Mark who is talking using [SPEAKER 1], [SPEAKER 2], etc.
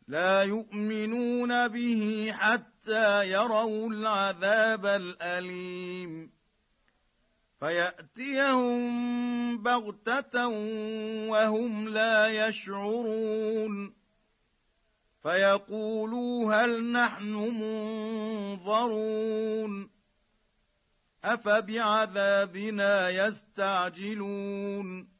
[SPEAKER 1] لا يؤمنون به حتى يروا العذاب الأليم فيأتيهم بغتة وهم لا يشعرون فيقولوا هل نحن منظرون أفبعذابنا يستعجلون